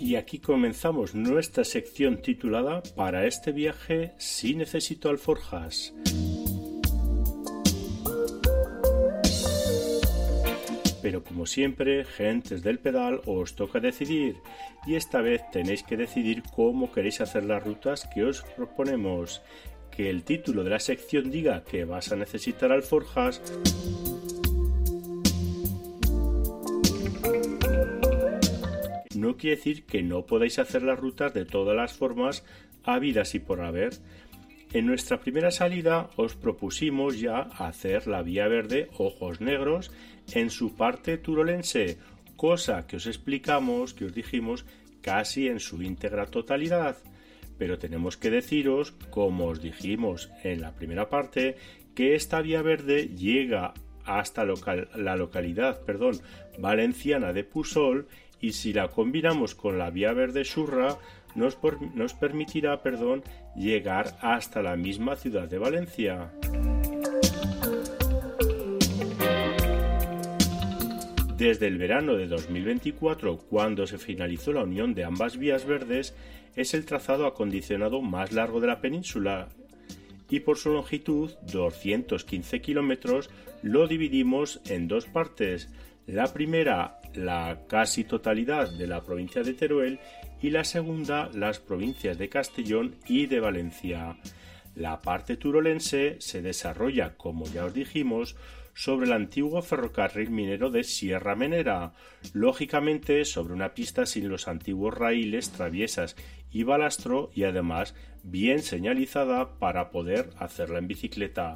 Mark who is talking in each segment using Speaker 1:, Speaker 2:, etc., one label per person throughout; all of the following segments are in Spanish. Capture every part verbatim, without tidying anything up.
Speaker 1: Y aquí comenzamos nuestra sección titulada Para este viaje sí necesito alforjas. Pero como siempre, gentes del pedal, os toca decidir y esta vez tenéis que decidir cómo queréis hacer las rutas que os proponemos. Que el título de la sección diga que vas a necesitar alforjas no quiere decir que no podáis hacer las rutas de todas las formas habidas y por haber. En nuestra primera salida os propusimos ya hacer la vía verde Ojos Negros en su parte turolense, cosa que os explicamos, que os dijimos casi en su íntegra totalidad. Pero tenemos que deciros, como os dijimos en la primera parte, que esta vía verde llega hasta local, la localidad perdón, valenciana de Pusol y si la combinamos con la vía verde Surra nos, por, nos permitirá perdón, llegar hasta la misma ciudad de Valencia. Desde el verano de dos mil veinticuatro, cuando se finalizó la unión de ambas vías verdes, es el trazado acondicionado más largo de la península y por su longitud, doscientos quince kilómetros, lo dividimos en dos partes. La primera, la casi totalidad de la provincia de Teruel y la segunda, las provincias de Castellón y de Valencia. La parte turolense se desarrolla, como ya os dijimos, sobre el antiguo ferrocarril minero de Sierra Menera, lógicamente sobre una pista sin los antiguos raíles, traviesas y balastro y además bien señalizada para poder hacerla en bicicleta.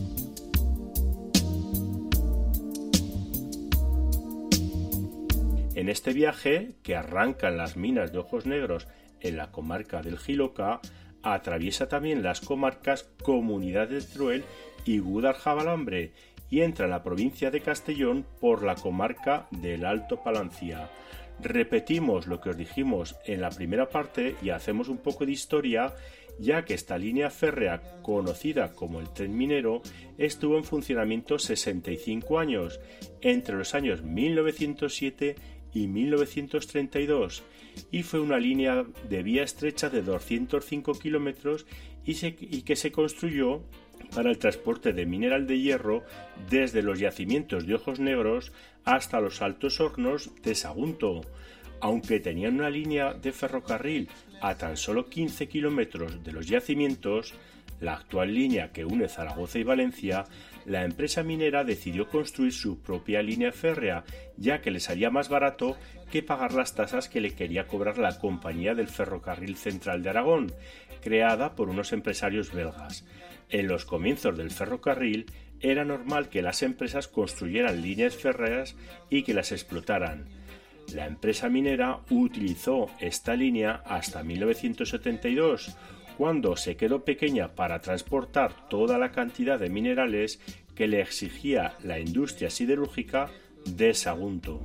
Speaker 1: En este viaje, que arranca en las minas de Ojos Negros en la comarca del Jiloca, atraviesa también las comarcas Comunidad de Teruel y Gúdar-Jabalambre y entra en la provincia de Castellón por la comarca del Alto Palancia. Repetimos lo que os dijimos en la primera parte y hacemos un poco de historia, ya que esta línea férrea, conocida como el Tren Minero, estuvo en funcionamiento sesenta y cinco años, entre los años mil novecientos siete y mil novecientos treinta y dos, y fue una línea de vía estrecha de doscientos cinco kilómetros y, se, y que se construyó para el transporte de mineral de hierro desde los yacimientos de Ojos Negros hasta los Altos Hornos de Sagunto. Aunque tenían una línea de ferrocarril a tan solo quince kilómetros de los yacimientos, la actual línea que une Zaragoza y Valencia, la empresa minera decidió construir su propia línea férrea, ya que le salía más barato que pagar las tasas que le quería cobrar la Compañía del Ferrocarril Central de Aragón, creada por unos empresarios belgas. En los comienzos del ferrocarril era normal que las empresas construyeran líneas férreas y que las explotaran. La empresa minera utilizó esta línea hasta mil novecientos setenta y dos, cuando se quedó pequeña para transportar toda la cantidad de minerales que le exigía la industria siderúrgica de Sagunto.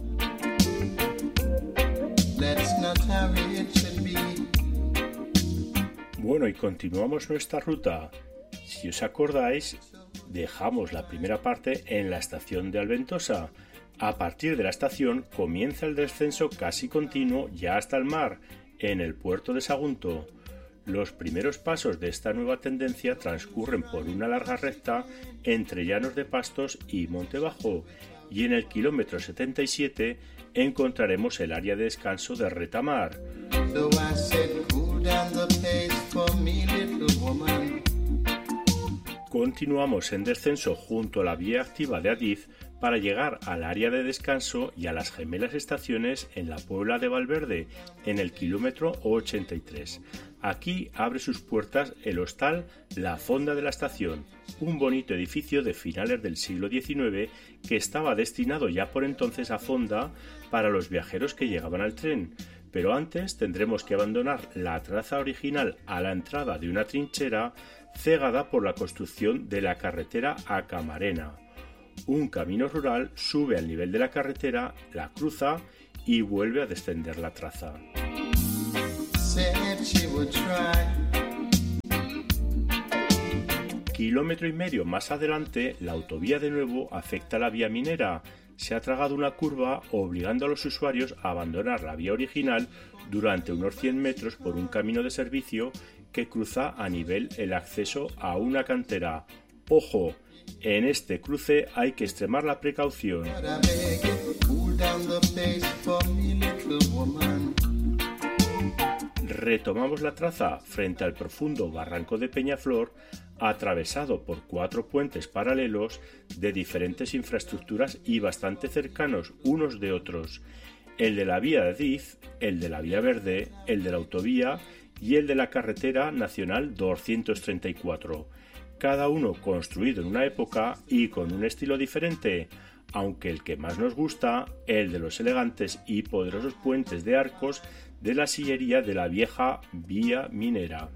Speaker 1: Bueno, y continuamos nuestra ruta. Si os acordáis, dejamos la primera parte en la estación de Alventosa. A partir de la estación comienza el descenso casi continuo ya hasta el mar, en el puerto de Sagunto. Los primeros pasos de esta nueva tendencia transcurren por una larga recta entre llanos de pastos y monte bajo, y en el kilómetro setenta y siete encontraremos el área de descanso de Retamar. So I said, cool down the pace for me, little woman. Continuamos en descenso junto a la vía activa de Adif para llegar al área de descanso y a las gemelas estaciones en la Puebla de Valverde, en el kilómetro ochenta y tres. Aquí abre sus puertas el hostal La Fonda de la Estación, un bonito edificio de finales del siglo diecinueve que estaba destinado ya por entonces a fonda para los viajeros que llegaban al tren. Pero antes tendremos que abandonar la traza original a la entrada de una trinchera cegada por la construcción de la carretera a Camarena. Un camino rural sube al nivel de la carretera, la cruza y vuelve a descender la traza. Kilómetro y medio más adelante, la autovía de nuevo afecta a la vía minera, se ha tragado una curva obligando a los usuarios a abandonar la vía original durante unos cien metros por un camino de servicio que cruza a nivel el acceso a una cantera. ¡Ojo! En este cruce hay que extremar la precaución. Retomamos la traza frente al profundo barranco de Peñaflor, atravesado por cuatro puentes paralelos de diferentes infraestructuras y bastante cercanos unos de otros: el de la vía de Adif, el de la vía verde, el de la autovía y el de la carretera nacional doscientos treinta y cuatro, cada uno construido en una época y con un estilo diferente, aunque el que más nos gusta, el de los elegantes y poderosos puentes de arcos de la sillería de la vieja vía minera.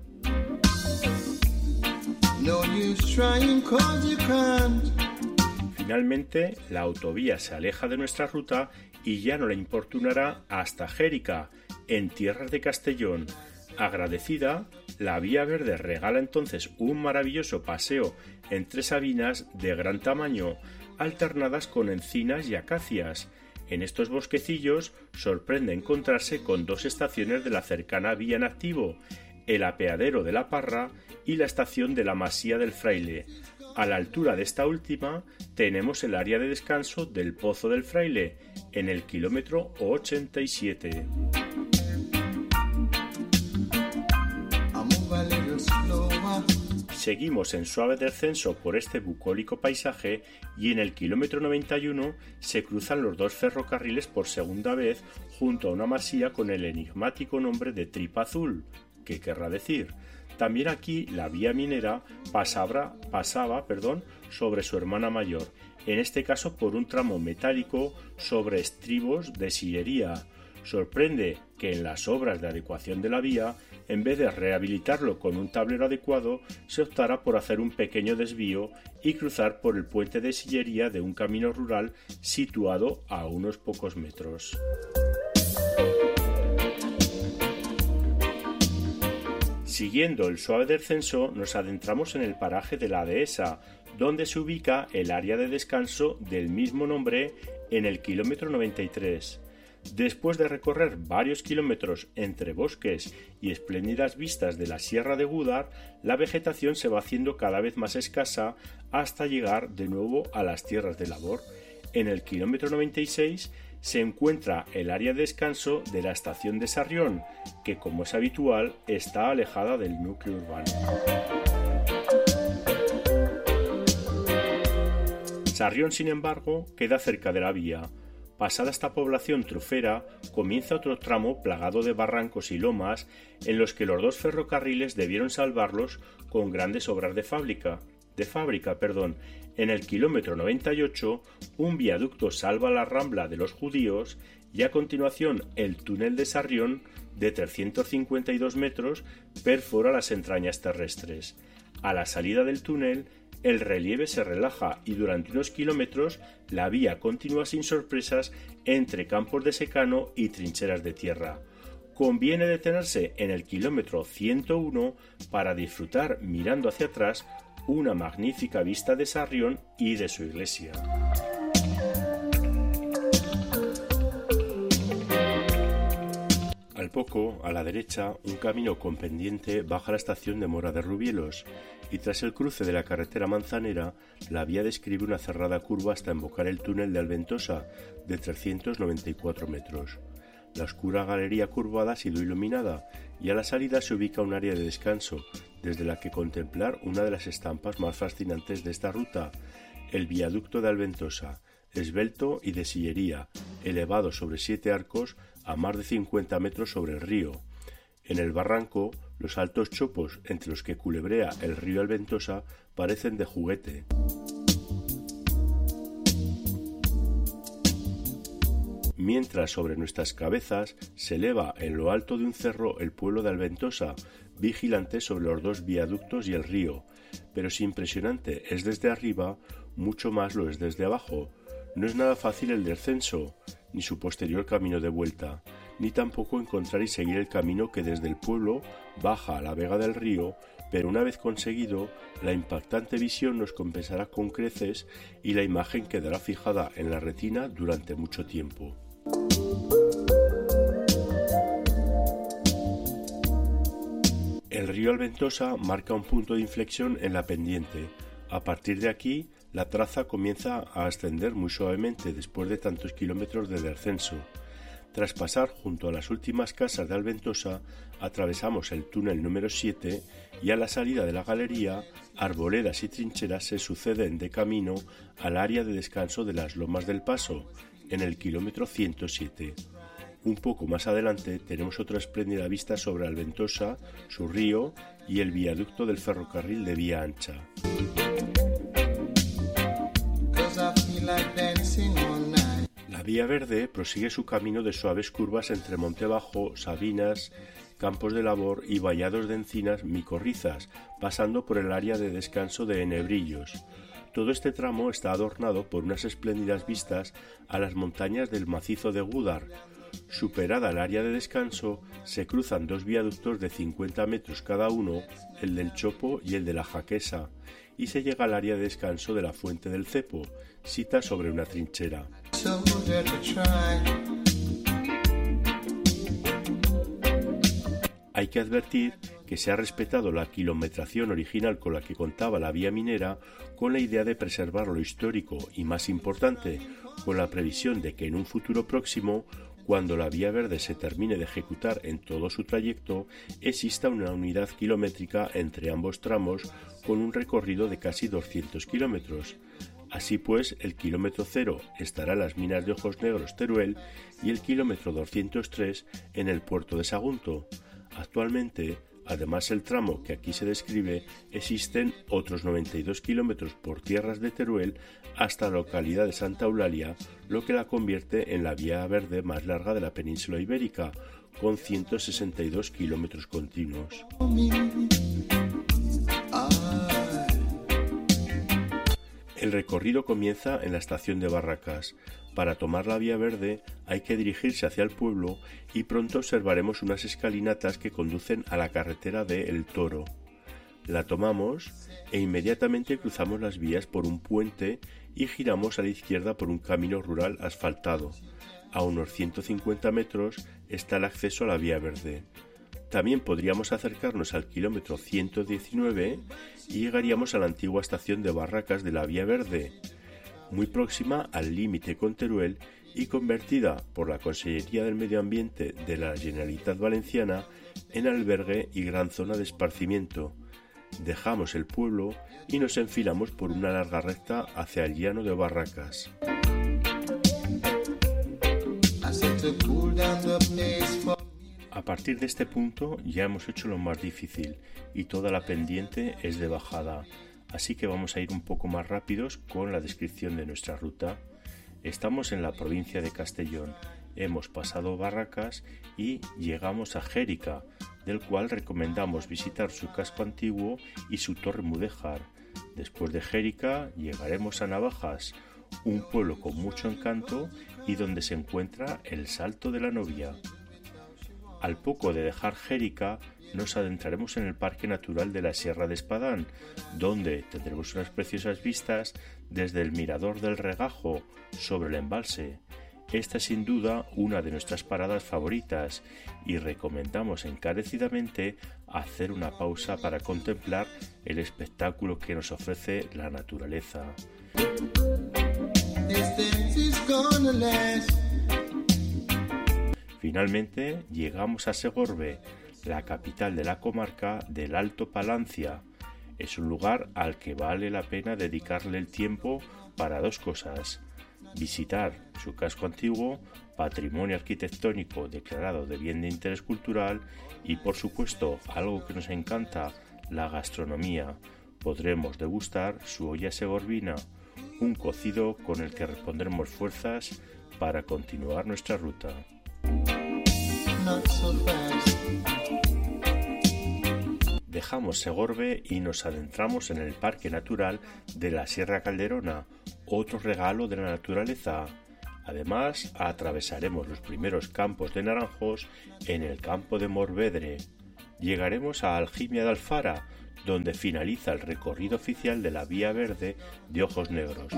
Speaker 1: Finalmente, la autovía se aleja de nuestra ruta y ya no la importunará hasta Jérica, en tierras de Castellón. Agradecida, la vía verde regala entonces un maravilloso paseo entre sabinas de gran tamaño, alternadas con encinas y acacias. En estos bosquecillos sorprende encontrarse con dos estaciones de la cercana vía en activo, el apeadero de la Parra y la estación de la Masía del Fraile. A la altura de esta última tenemos el área de descanso del Pozo del Fraile, en el kilómetro ochenta y siete. Seguimos en suave descenso por este bucólico paisaje y en el kilómetro noventa y uno se cruzan los dos ferrocarriles por segunda vez junto a una masía con el enigmático nombre de Tripa Azul. ¿Qué querrá decir? También aquí la vía minera pasaba, pasaba perdón, sobre su hermana mayor, en este caso por un tramo metálico sobre estribos de sillería. Sorprende que en las obras de adecuación de la vía, en vez de rehabilitarlo con un tablero adecuado, se optara por hacer un pequeño desvío y cruzar por el puente de sillería de un camino rural situado a unos pocos metros. Siguiendo el suave descenso, nos adentramos en el paraje de la Dehesa, donde se ubica el área de descanso del mismo nombre en el kilómetro noventa y tres. Después de recorrer varios kilómetros entre bosques y espléndidas vistas de la Sierra de Gúdar, la vegetación se va haciendo cada vez más escasa hasta llegar de nuevo a las tierras de labor. En el kilómetro noventa y seis se encuentra el área de descanso de la estación de Sarrión, que, como es habitual, está alejada del núcleo urbano. Sarrión, sin embargo, queda cerca de la vía. Pasada esta población trufera, comienza otro tramo plagado de barrancos y lomas en los que los dos ferrocarriles debieron salvarlos con grandes obras de fábrica. De fábrica, perdón. En el kilómetro noventa y ocho, un viaducto salva la Rambla de los Judíos y a continuación el túnel de Sarrión, de trescientos cincuenta y dos metros, perfora las entrañas terrestres. A la salida del túnel, el relieve se relaja y durante unos kilómetros la vía continúa sin sorpresas entre campos de secano y trincheras de tierra. Conviene detenerse en el kilómetro ciento uno para disfrutar, mirando hacia atrás, una magnífica vista de Sarrión y de su iglesia. Al poco, a la derecha, un camino con pendiente baja a la estación de Mora de Rubielos, y tras el cruce de la carretera Manzanera, la vía describe una cerrada curva hasta embocar el túnel de Alventosa, de trescientos noventa y cuatro metros. La oscura galería curvada ha sido iluminada, y a la salida se ubica un área de descanso, desde la que contemplar una de las estampas más fascinantes de esta ruta, el viaducto de Alventosa, esbelto y de sillería, elevado sobre siete arcos a más de cincuenta metros sobre el río. En el barranco, los altos chopos entre los que culebrea el río Alventosa parecen de juguete. Mientras sobre nuestras cabezas se eleva en lo alto de un cerro el pueblo de Alventosa, vigilante sobre los dos viaductos y el río. Pero si impresionante es desde arriba, mucho más lo es desde abajo. No es nada fácil el descenso, ni su posterior camino de vuelta, ni tampoco encontrar y seguir el camino que desde el pueblo baja a la vega del río, pero una vez conseguido, la impactante visión nos compensará con creces y la imagen quedará fijada en la retina durante mucho tiempo. El río Alventosa marca un punto de inflexión en la pendiente. A partir de aquí, la traza comienza a ascender muy suavemente después de tantos kilómetros de descenso. Tras pasar junto a las últimas casas de Alventosa, atravesamos el túnel número siete y a la salida de la galería, arboledas y trincheras se suceden de camino al área de descanso de las Lomas del Paso, en el kilómetro ciento siete. Un poco más adelante tenemos otra espléndida vista sobre Alventosa, su río y el viaducto del ferrocarril de vía ancha. La Vía Verde prosigue su camino de suaves curvas entre Montebajo, Sabinas, campos de labor y vallados de encinas micorrizas, pasando por el área de descanso de Enebrillos. Todo este tramo está adornado por unas espléndidas vistas a las montañas del macizo de Gúdar. Superada el área de descanso, se cruzan dos viaductos de cincuenta metros cada uno, el del Chopo y el de la Jaquesa, y se llega al área de descanso de la Fuente del Cepo, sita sobre una trinchera. Hay que advertir que se ha respetado la kilometración original con la que contaba la vía minera, con la idea de preservar lo histórico y, más importante, con la previsión de que en un futuro próximo, cuando la Vía Verde se termine de ejecutar en todo su trayecto, exista una unidad kilométrica entre ambos tramos con un recorrido de casi doscientos kilómetros. Así pues, el kilómetro cero estará en las minas de Ojos Negros Teruel y el kilómetro doscientos tres en el puerto de Sagunto. Actualmente, además del tramo que aquí se describe, existen otros noventa y dos kilómetros por tierras de Teruel hasta la localidad de Santa Eulalia, lo que la convierte en la vía verde más larga de la península ibérica, con ciento sesenta y dos kilómetros continuos. El recorrido comienza en la estación de Barracas. Para tomar la Vía Verde hay que dirigirse hacia el pueblo y pronto observaremos unas escalinatas que conducen a la carretera de El Toro. La tomamos e inmediatamente cruzamos las vías por un puente y giramos a la izquierda por un camino rural asfaltado. A unos ciento cincuenta metros está el acceso a la Vía Verde. También podríamos acercarnos al kilómetro ciento diecinueve y llegaríamos a la antigua estación de Barracas de la Vía Verde, muy próxima al límite con Teruel y convertida por la Consellería del Medio Ambiente de la Generalitat Valenciana en albergue y gran zona de esparcimiento. Dejamos el pueblo y nos enfilamos por una larga recta hacia el llano de Barracas. A partir de este punto ya hemos hecho lo más difícil y toda la pendiente es de bajada, así que vamos a ir un poco más rápidos con la descripción de nuestra ruta. Estamos en la provincia de Castellón, hemos pasado Barracas y llegamos a Xèrica, del cual recomendamos visitar su casco antiguo y su torre mudéjar. Después de Xèrica llegaremos a Navajas, un pueblo con mucho encanto y donde se encuentra el Salto de la Novia. Al poco de dejar Xèrica, nos adentraremos en el Parque Natural de la Sierra de Espadán, donde tendremos unas preciosas vistas desde el Mirador del Regajo sobre el embalse. Esta es sin duda una de nuestras paradas favoritas y recomendamos encarecidamente hacer una pausa para contemplar el espectáculo que nos ofrece la naturaleza. Finalmente llegamos a Segorbe, la capital de la comarca del Alto Palancia. Es un lugar al que vale la pena dedicarle el tiempo para dos cosas: visitar su casco antiguo, patrimonio arquitectónico declarado de bien de interés cultural, y por supuesto, algo que nos encanta, la gastronomía. Podremos degustar su olla segorbina, un cocido con el que repondremos fuerzas para continuar nuestra ruta. Dejamos Segorbe y nos adentramos en el Parque Natural de la Sierra Calderona, otro regalo de la naturaleza. Además, atravesaremos los primeros campos de naranjos en el campo de Morvedre. llegaremos a Aljimia de Alfara, donde finaliza el recorrido oficial de la Vía Verde de Ojos Negros.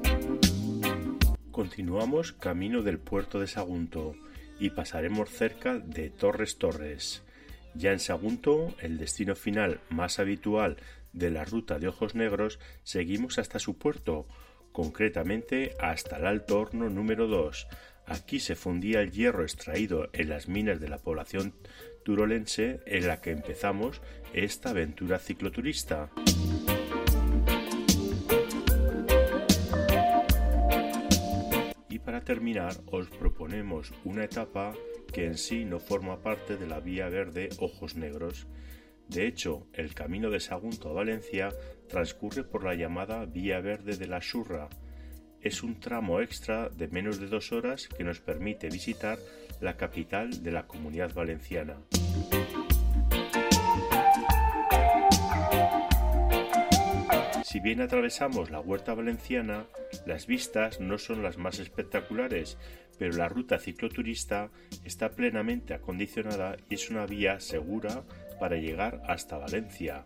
Speaker 1: Continuamos camino del puerto de Sagunto y pasaremos cerca de Torres Torres. Ya en Sagunto, el destino final más habitual de la ruta de Ojos Negros, seguimos hasta su puerto, concretamente hasta el Alto Horno número dos. Aquí se fundía el hierro extraído en las minas de la población turolense en la que empezamos esta aventura cicloturista. Y para terminar os proponemos una etapa que en sí no forma parte de la Vía Verde Ojos Negros. De hecho, el camino de Sagunto a Valencia transcurre por la llamada Vía Verde de la Xurra. Es un tramo extra de menos de dos horas que nos permite visitar la capital de la Comunidad Valenciana. Si bien atravesamos la Huerta Valenciana, las vistas no son las más espectaculares, pero la ruta cicloturista está plenamente acondicionada y es una vía segura para llegar hasta Valencia.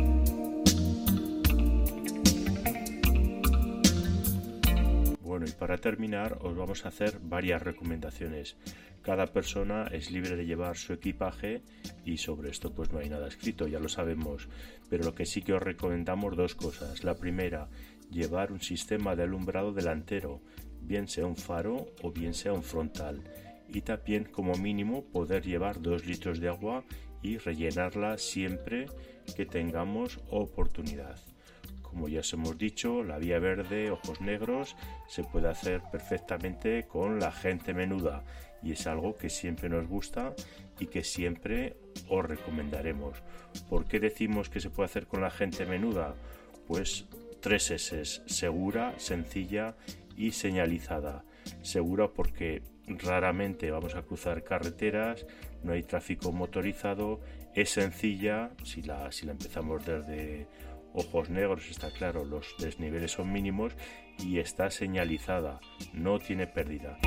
Speaker 1: Bueno, y para terminar os vamos a hacer varias recomendaciones. Cada persona es libre de llevar su equipaje y sobre esto pues no hay nada escrito, ya lo sabemos. Pero lo que sí que os recomendamos dos cosas. La primera, llevar un sistema de alumbrado delantero, bien sea un faro o bien sea un frontal. Y también como mínimo poder llevar dos litros de agua y rellenarla siempre que tengamos oportunidad. Como ya os hemos dicho, la Vía Verde Ojos Negros se puede hacer perfectamente con la gente menuda y es algo que siempre nos gusta y que siempre os recomendaremos. ¿Por qué decimos que se puede hacer con la gente menuda? Pues tres eses: segura, sencilla y señalizada. Segura porque raramente vamos a cruzar carreteras, no hay tráfico motorizado. Es sencilla, si la, si la empezamos desde Ojos Negros, está claro, los desniveles son mínimos, y está señalizada, no tiene pérdida.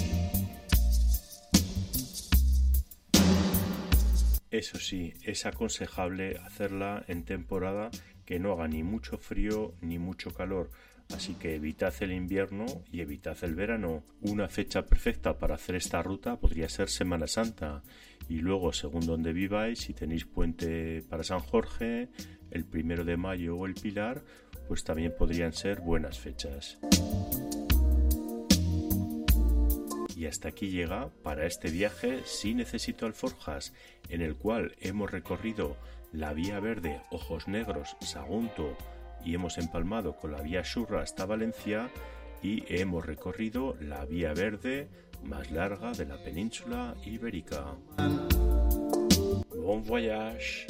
Speaker 1: Eso sí, es aconsejable hacerla en temporada que no haga ni mucho frío ni mucho calor, así que evitad el invierno y evitad el verano. Una fecha perfecta para hacer esta ruta podría ser Semana Santa, y luego, según donde viváis, si tenéis puente para San Jorge, el primero de mayo o el Pilar, pues también podrían ser buenas fechas. Y hasta aquí llega para este viaje Sí Necesito Alforjas, en el cual hemos recorrido la Vía Verde Ojos Negros Sagunto y hemos empalmado con la Vía Xurra hasta Valencia, y hemos recorrido la Vía Verde más larga de la península ibérica. Bon voyage.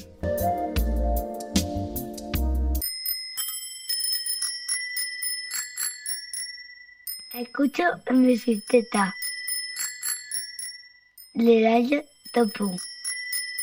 Speaker 2: Escucho en bicicleta. Le rayo topo.